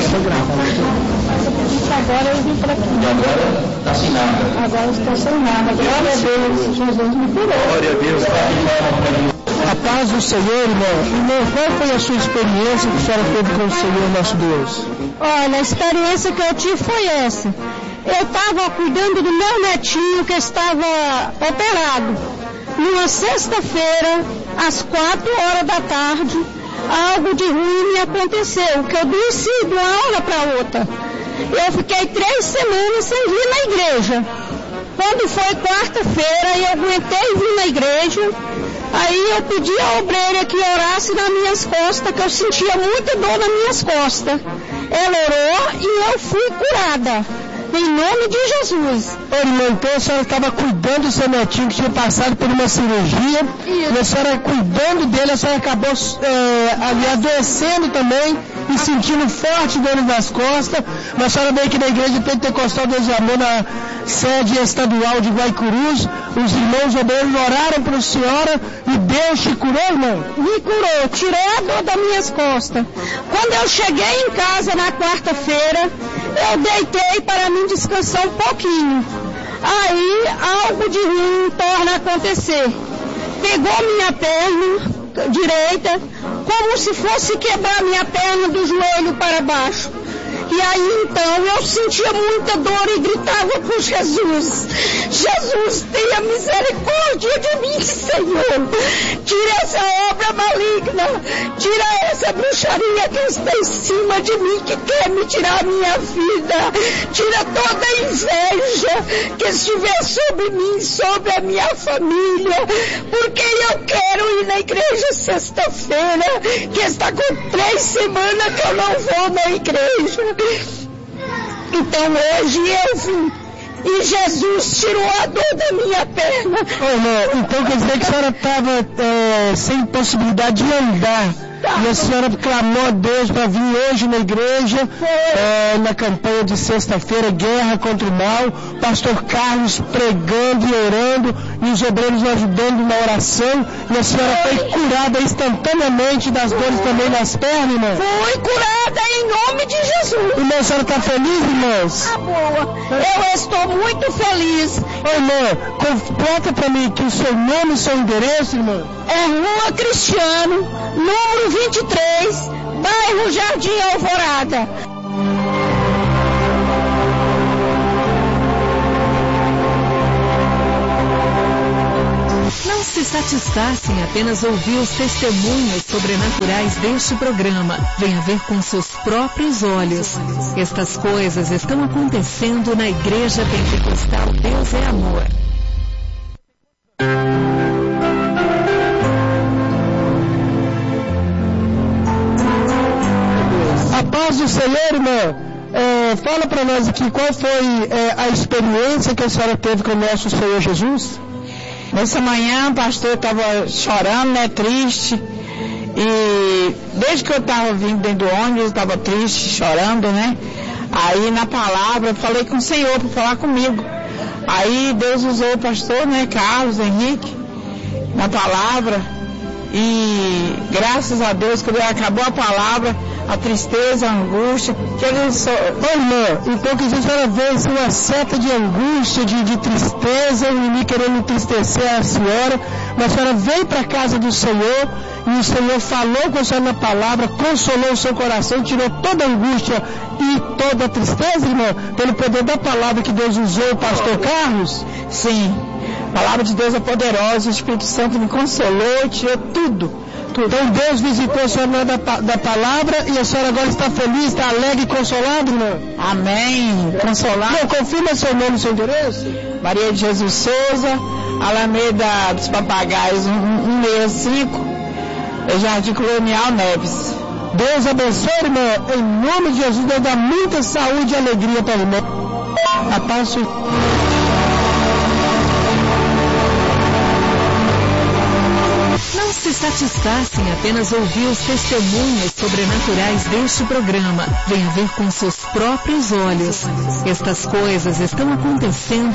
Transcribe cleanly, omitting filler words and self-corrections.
Agora eu vim para aqui. E agora está sem nada. Agora estou sem nada. Glória a Deus. Jesus me curou. Glória a Deus. A paz do Senhor, irmão. Qual foi a sua experiência que a senhora teve com o Senhor nosso Deus? Olha, a experiência que eu tive foi essa. Eu estava cuidando do meu netinho que estava operado. Numa sexta-feira, às 4h da tarde, algo de ruim me aconteceu, que eu desci de uma hora para outra. Eu fiquei 3 semanas sem vir na igreja. Quando foi quarta-feira, eu aguentei vir na igreja. Aí eu pedi à obreira que orasse nas minhas costas, que eu sentia muita dor nas minhas costas. Ela orou e eu fui curada. Em nome de Jesus. Irmã, então a senhora estava cuidando do seu netinho que tinha passado por uma cirurgia. Isso. E a senhora cuidando dele, a senhora acabou ali adoecendo também e sentindo forte dor nas costas. Mas a senhora veio aqui na igreja Pentecostal Deus e Amor, na sede estadual de Guaicurus. Os irmãos obreiros oraram para a senhora e Deus te curou, irmão? Me curou, tirou a dor das minhas costas. Quando eu cheguei em casa na quarta-feira, eu deitei para mim descansar um pouquinho. Aí algo de ruim torna a acontecer. Pegou minha perna direita, como se fosse quebrar minha perna do joelho para baixo. E aí então eu sentia muita dor e gritava por Jesus. Jesus, tenha misericórdia de mim, Senhor. Tira essa obra maligna. Tira essa bruxaria que está em cima de mim, que quer me tirar a minha vida. Tira toda a inveja que estiver sobre mim, sobre a minha família. Porque eu quero ir na igreja sexta-feira, que está com 3 semanas que eu não vou na igreja. Então hoje eu vim e Jesus tirou a dor da minha perna. Então quer dizer que a senhora estava sem possibilidade de andar. E a senhora clamou a Deus para vir hoje na igreja, na campanha de sexta-feira, Guerra contra o Mal, pastor Carlos pregando e orando, e os obreiros ajudando na oração, e a senhora foi curada instantaneamente das dores também nas pernas, irmã? Fui curada em nome de Jesus. Irmã, a senhora está feliz, irmãos? Tá boa, eu estou muito feliz. Irmã, completa para mim que o seu nome e seu endereço, irmã? É Rua Cristiano, número 23, bairro Jardim Alvorada. Não se satisfaça em apenas ouvir os testemunhos sobrenaturais deste programa. Venha ver com seus próprios olhos. Estas coisas estão acontecendo na Igreja Pentecostal Deus é Amor. A paz do Senhor, irmã. Fala para nós aqui qual foi a experiência que a senhora teve com o nosso Senhor Jesus. Nessa manhã o pastor estava chorando, né, triste, e desde que eu estava vindo dentro do ônibus, eu estava triste, chorando, né, aí na palavra eu falei com o Senhor para falar comigo, aí Deus usou o pastor, né, Carlos Henrique, na palavra, e graças a Deus quando acabou a palavra, a tristeza, a angústia, que ele só... Irmã, então que a senhora vê uma seta de angústia, de tristeza, o inimigo querendo entristecer a senhora, mas a senhora veio para a casa do Senhor, e o Senhor falou com a senhora na palavra, consolou o seu coração, tirou toda a angústia e toda a tristeza, irmã, pelo poder da palavra que Deus usou o pastor Carlos? Sim, a palavra de Deus é poderosa, o Espírito Santo me consolou e tirou tudo. Então Deus visitou a senhora da palavra e a senhora agora está feliz, está alegre e consolada, irmã? Amém. Consolado. Não, confirma seu nome e seu endereço. Maria de Jesus Souza, Alameda dos Papagaios 165, Jardim Colonial Neves. Deus abençoe, irmã. Em nome de Jesus, Deus dá muita saúde e alegria para a irmã. A paz. Não se satisfaça em apenas ouvir os testemunhos sobrenaturais deste programa. Venha ver com seus próprios olhos. Estas coisas estão acontecendo